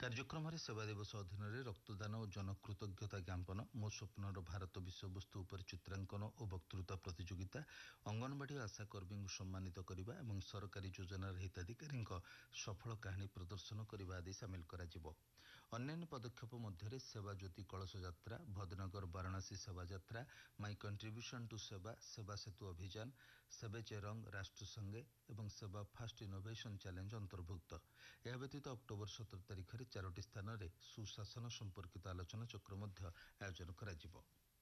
କାର୍ଯ୍ୟକ୍ରମରେ ସେବା ଦିବସ ଅଧୀନରେ ରକ୍ତଦାନ ଓ ଜନକୃତଜ୍ଞତା ଜ୍ଞାପନ, ମୋ ସ୍ୱପ୍ନର ଭାରତ ବିଷୟବସ୍ତୁ ଉପରେ ଚିତ୍ରାଙ୍କନ ଓ ବକ୍ତୃତା ପ୍ରତିଯୋଗିତା, ଅଙ୍ଗନବାଡି ଓ ଆଶା କର୍ମୀଙ୍କୁ ସମ୍ମାନିତ କରିବା ଏବଂ ସରକାରୀ ଯୋଜନାର ହିତାଧିକାରୀଙ୍କ ସଫଳ କାହାଣୀ ପ୍ରଦର୍ଶନ କରିବା ଆଦି ସାମିଲ କରାଯିବ। ଅନ୍ୟାନ୍ୟ ପଦକ୍ଷେପ ମଧ୍ୟରେ ସେବା ଜ୍ୟୋତି କଳସ ଯାତ୍ରା, ଭଦ୍ରନଗର ବାରାଣସୀ ସେବା ଯାତ୍ରା, ମାଇ କଣ୍ଟ୍ରିବ୍ୟୁସନ ଟୁ ସେବା, ସେବା ସେତୁ ଅଭିଯାନ, ସେବେ ଚେରଙ୍ଗ ରାଷ୍ଟ୍ର ସଙ୍ଗେ ଏବଂ ସେବା ଫାଷ୍ଟ ଇନୋଭେସନ ଚ୍ୟାଲେଞ୍ଜ ଅନ୍ତର୍ଭୁକ୍ତ। ଏହା ବ୍ୟତୀତ ଅକ୍ଟୋବର 17 ତାରିଖରେ 4ଟି ସ୍ଥାନରେ ସୁଶାସନ ସମ୍ପର୍କିତ ଆଲୋଚନା ଚକ୍ର ମଧ୍ୟ ଆୟୋଜନ କରାଯିବ।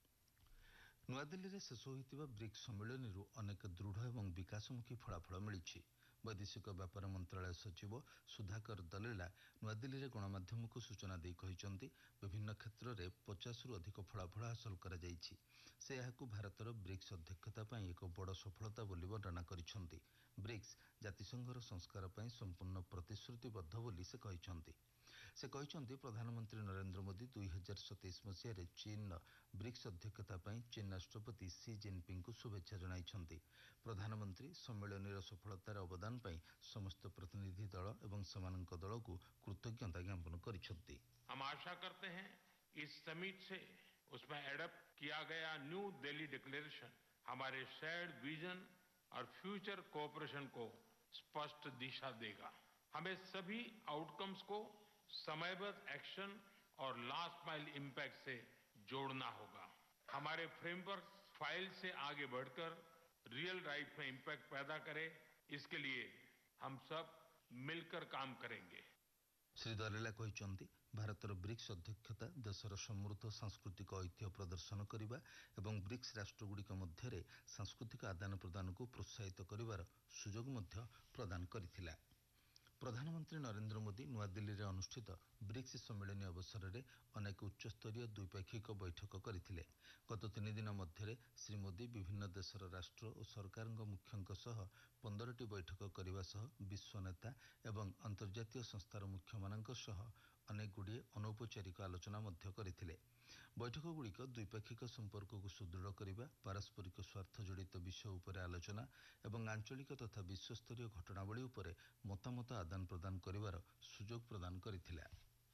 ନୂଆଦିଲ୍ଲୀରେ ଶେଷ ହୋଇଥିବା ବ୍ରିକ୍ସ ସମ୍ମିଳନୀରୁ ଅନେକ ଦୃଢ଼ ଏବଂ ବିକାଶମୁଖୀ ଫଳାଫଳ ମିଳିଛି। ବୈଦେଶିକ ବ୍ୟାପାର ମନ୍ତ୍ରଣାଳୟ ସଚିବ ସୁଧାକର ଦଲେଲା ନୂଆଦିଲ୍ଲୀରେ ଗଣମାଧ୍ୟମକୁ ସୂଚନା ଦେଇ କହିଛନ୍ତି, ବିଭିନ୍ନ କ୍ଷେତ୍ରରେ 50ରୁ ଅଧିକ ଫଳାଫଳ ହାସଲ କରାଯାଇଛି। ସେ ଏହାକୁ ଭାରତର ବ୍ରିକ୍ସ ଅଧ୍ୟକ୍ଷତା ପାଇଁ ଏକ ବଡ଼ ସଫଳତା ବୋଲି ବର୍ଣ୍ଣନା କରିଛନ୍ତି। ବ୍ରିକ୍ସ ଜାତିସଂଘର ସଂସ୍କାର ପାଇଁ ସମ୍ପୂର୍ଣ୍ଣ ପ୍ରତିଶ୍ରୁତିବଦ୍ଧ ବୋଲି ସେ କହିଛନ୍ତି। ସେ କହିଛନ୍ତି, ପ୍ରଧାନମନ୍ତ୍ରୀ ନରେନ୍ଦ୍ର ମୋଦି 2027 ମସିହାରେ ଚୀନର ବ୍ରିକ୍ସ ଅଧ୍ୟକ୍ଷତା ପାଇଁ ଚୀନ ରାଷ୍ଟ୍ରପତି ସି ଜିନପିଙ୍ଗଙ୍କୁ ଶୁଭେଚ୍ଛା ଜଣାଇଛନ୍ତି। ପ୍ରଧାନମନ୍ତ୍ରୀ ସମ୍ମିଳନୀର ସଫଳତାର ଅବଦାନ ପାଇଁ ସମସ୍ତ ପ୍ରତିନିଧି ଦଳ ଏବଂ ସେମାନଙ୍କ ଦଳକୁ କୃତଜ୍ଞତା ଜ୍ଞାପନ କରିଛନ୍ତି। हम आशा करते हैं इस समिट से उसमें एडप्ट किया गया न्यू दिल्ली डिक्लेरेशन हमारे शेयर्ड विजन और फ्यूचर कोऑपरेशन को स्पष्ट दिशा देगा। हमें सभी आउटकम्स को समयबद्ध एक्शन और लास्ट माइल इम्पैक्ट से जोड़ना होगा। हमारे फ्रेमवर्क फाइल से आगे बढ़कर रियल लाइफ में इम्पैक्ट पैदा करे, इसके लिए हम सब मिलकर काम करेंगे। ଶ୍ରୀ ଦଲେଲା କହିଛନ୍ତି, ଭାରତର ବ୍ରିକ୍ସ ଅଧ୍ୟକ୍ଷତା ଦେଶର ସମୃଦ୍ଧ ସାଂସ୍କୃତିକ ଐତିହ୍ୟ ପ୍ରଦର୍ଶନ କରିବା ଏବଂ ବ୍ରିକ୍ସ ରାଷ୍ଟ୍ରଗୁଡ଼ିକ ମଧ୍ୟରେ ସାଂସ୍କୃତିକ ଆଦାନ ପ୍ରଦାନକୁ ପ୍ରୋତ୍ସାହିତ କରିବାର ସୁଯୋଗ ମଧ୍ୟ ପ୍ରଦାନ କରିଥିଲା। ପ୍ରଧାନମନ୍ତ୍ରୀ ନରେନ୍ଦ୍ର ମୋଦି ନୂଆଦିଲ୍ଲୀରେ ଅନୁଷ୍ଠିତ ବ୍ରିକ୍ସ ସମ୍ମିଳନୀ ଅବସରରେ ଅନେକ ଉଚ୍ଚସ୍ତରୀୟ ଦ୍ୱିପାକ୍ଷିକ ବୈଠକ କରିଥିଲେ। ଗତ 3 ଦିନ ମଧ୍ୟରେ ଶ୍ରୀ ମୋଦି ବିଭିନ୍ନ ଦେଶର ରାଷ୍ଟ୍ର ଓ ସରକାରଙ୍କ ମୁଖ୍ୟଙ୍କ ସହ 15ଟି ବୈଠକ କରିବା ସହ ବିଶ୍ୱ ନେତା ଏବଂ ଅନ୍ତର୍ଜାତୀୟ ସଂସ୍ଥାର ମୁଖ୍ୟମାନଙ୍କ ସହ ଅନେକଗୁଡ଼ିଏ ଅନୌପଚାରିକ ଆଲୋଚନା ମଧ୍ୟ କରିଥିଲେ। ବୈଠକଗୁଡ଼ିକ ଦ୍ୱିପାକ୍ଷିକ ସମ୍ପର୍କକୁ ସୁଦୃଢ଼ କରିବା, ପାରସ୍ପରିକ ସ୍ୱାର୍ଥ ଜଡ଼ିତ ବିଷୟ ଉପରେ ଆଲୋଚନା ଏବଂ ଆଞ୍ଚଳିକ ତଥା ବିଶ୍ୱସ୍ତରୀୟ ଘଟଣାବଳୀ ଉପରେ ମତାମତ ଆଦାନ ପ୍ରଦାନ କରିବାର ସୁଯୋଗ ପ୍ରଦାନ କରିଥିଲା।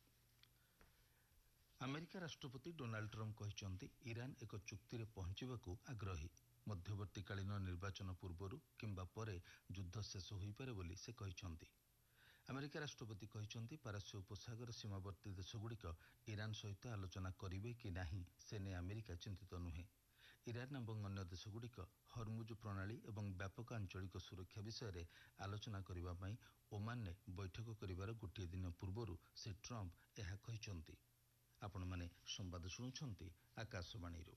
ଆମେରିକା ରାଷ୍ଟ୍ରପତି ଡୋନାଲ୍ଡ ଟ୍ରମ୍ପ କହିଛନ୍ତି, ଇରାନ ଏକ ଚୁକ୍ତିରେ ପହଞ୍ଚିବାକୁ ଆଗ୍ରହୀ। ମଧ୍ୟବର୍ତ୍ତୀକାଳୀନ ନିର୍ବାଚନ ପୂର୍ବରୁ କିମ୍ବା ପରେ ଯୁଦ୍ଧ ଶେଷ ହୋଇପାରେ ବୋଲି ସେ କହିଛନ୍ତି। ଆମେରିକା ରାଷ୍ଟ୍ରପତି କହିଛନ୍ତି, ପାରସ୍ୟ ଉପସାଗର ସୀମାବର୍ତ୍ତୀ ଦେଶଗୁଡ଼ିକ ଇରାନ ସହିତ ଆଲୋଚନା କରିବେ କି ନାହିଁ ସେ ନେଇ ଆମେରିକା ଚିନ୍ତିତ ନୁହେଁ। ଇରାନ ଏବଂ ଅନ୍ୟ ଦେଶଗୁଡ଼ିକ ହରମୁଜ ପ୍ରଣାଳୀ ଏବଂ ବ୍ୟାପକ ଆଞ୍ଚଳିକ ସୁରକ୍ଷା ବିଷୟରେ ଆଲୋଚନା କରିବା ପାଇଁ ଓମାନରେ ବୈଠକ କରିବାର ଗୋଟିଏ ଦିନ ପୂର୍ବରୁ ଶ୍ରୀ ଟ୍ରମ୍ପ ଏହା କହିଛନ୍ତି। ଆପଣମାନେ ସମ୍ବାଦ ଶୁଣୁଛନ୍ତି ଆକାଶବାଣୀରୁ।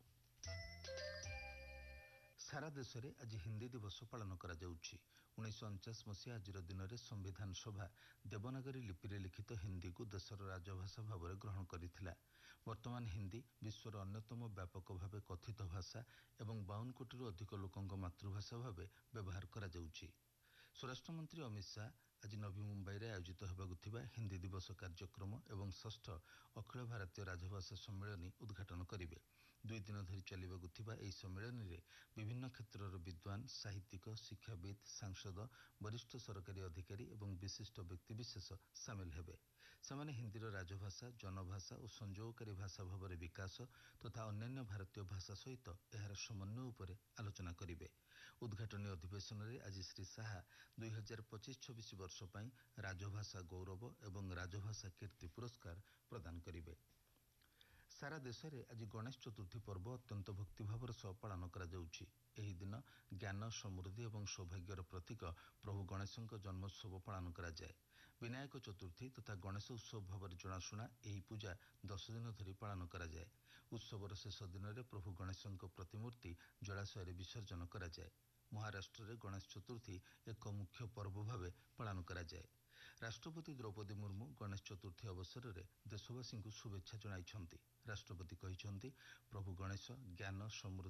ସାରା ଦେଶରେ ଆଜି ହିନ୍ଦୀ ଦିବସ ପାଳନ କରାଯାଉଛି। 1949 ମସିହା ଆଜିର ଦିନରେ ସମ୍ବିଧାନ ସଭା ଦେବନାଗରୀ ଲିପିରେ ଲିଖିତ ହିନ୍ଦୀକୁ ଦେଶର ରାଜଭାଷା ଭାବରେ ଗ୍ରହଣ କରିଥିଲା। ବର୍ତ୍ତମାନ ହିନ୍ଦୀ ବିଶ୍ୱର ଅନ୍ୟତମ ବ୍ୟାପକ ଭାବେ କଥିତ ଭାଷା ଏବଂ 52 କୋଟିରୁ ଅଧିକ ଲୋକଙ୍କ ମାତୃଭାଷା ଭାବେ ବ୍ୟବହାର କରାଯାଉଛି। ସ୍ୱରାଷ୍ଟ୍ରମନ୍ତ୍ରୀ ଅମିତ ଶାହ ଆଜି ନଭି ମୁମ୍ବାଇରେ ଆୟୋଜିତ ହେବାକୁ ଥିବା ହିନ୍ଦୀ ଦିବସ କାର୍ଯ୍ୟକ୍ରମ ଏବଂ 6ଠ ଅଖିଳ ଭାରତୀୟ ରାଜଭାଷା ସମ୍ମିଳନୀ ଉଦ୍ଘାଟନ କରିବେ। 2 ଦିନ ଧରି ଚାଲିବାକୁ ଥିବା ଏହି ସମ୍ମିଳନୀରେ ବିଭିନ୍ନ କ୍ଷେତ୍ରର ବିଦ୍ୱାନ, ସାହିତ୍ୟିକ, ଶିକ୍ଷାବିତ୍, ସାଂସଦ, ବରିଷ୍ଠ ସରକାରୀ ଅଧିକାରୀ ଏବଂ ବିଶିଷ୍ଟ ବ୍ୟକ୍ତିବିଶେଷ ସାମିଲ ହେବେ। ସେମାନେ ହିନ୍ଦୀର ରାଜଭାଷା, ଜନଭାଷା ଓ ସଂଯୋଗକାରୀ ଭାଷା ଭାବରେ ବିକାଶ ତଥା ଅନ୍ୟାନ୍ୟ ଭାରତୀୟ ଭାଷା ସହିତ ଏହାର ସମନ୍ୱୟ ଉପରେ ଆଲୋଚନା କରିବେ। ଉଦ୍ଘାଟନୀ ଅଧିବେଶନରେ ଆଜି ଶ୍ରୀ ଶାହା 2025-26 ବର୍ଷ ପାଇଁ ରାଜଭାଷା ଗୌରବ ଏବଂ ରାଜଭାଷା କୀର୍ତ୍ତି ପୁରସ୍କାର ପ୍ରଦାନ କରିବେ। ସାରା ଦେଶରେ ଆଜି ଗଣେଶ ଚତୁର୍ଥୀ ପର୍ବ ଅତ୍ୟନ୍ତ ଭକ୍ତିଭାବର ସହ ପାଳନ କରାଯାଉଛି। ଏହି ଦିନ ଜ୍ଞାନ, ସମୃଦ୍ଧି ଏବଂ ସୌଭାଗ୍ୟର ପ୍ରତୀକ ପ୍ରଭୁ ଗଣେଶଙ୍କ ଜନ୍ମୋତ୍ସବ ପାଳନ କରାଯାଏ। ବିନାୟକ ଚତୁର୍ଥୀ ତଥା ଗଣେଶ ଉତ୍ସବ ଭାବରେ ଜଣାଶୁଣା ଏହି ପୂଜା 10 ଦିନ ଧରି ପାଳନ କରାଯାଏ। ଉତ୍ସବର ଶେଷ ଦିନରେ ପ୍ରଭୁ ଗଣେଶଙ୍କ ପ୍ରତିମୂର୍ତ୍ତି ଜଳାଶୟରେ ବିସର୍ଜନ କରାଯାଏ। ମହାରାଷ୍ଟ୍ରରେ ଗଣେଶ ଚତୁର୍ଥୀ ଏକ ମୁଖ୍ୟ ପର୍ବ ଭାବେ ପାଳନ କରାଯାଏ। ରାଷ୍ଟ୍ରପତି ଦ୍ରୌପଦୀ ମୁର୍ମୁ ଗଣେଶ ଚତୁର୍ଥୀ ଅବସରରେ ଦେଶବାସୀଙ୍କୁ ଶୁଭେଚ୍ଛା ଜଣାଇଛନ୍ତି। ରାଷ୍ଟ୍ରପତି କହିଛନ୍ତି, ପ୍ରଭୁ ଗଣେଶ ଜ୍ଞାନ, ସମୃଦ୍ଧି